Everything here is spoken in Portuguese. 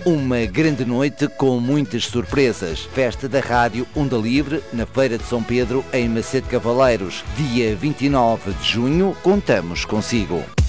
Uma grande noite com muitas surpresas. Festa da Rádio Onda Livre na Feira de São Pedro, em Macedo Cavaleiros. Dia 29 de junho, contamos consigo.